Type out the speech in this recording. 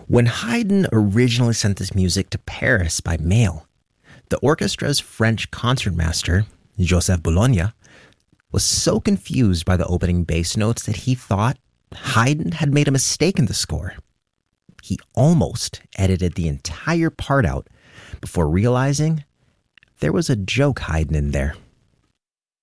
When Haydn originally sent this music to Paris by mail, the orchestra's French concertmaster, Joseph Bologna, was so confused by the opening bass notes that he thought Haydn had made a mistake in the score. He almost edited the entire part out before realizing there was a joke hiding in there.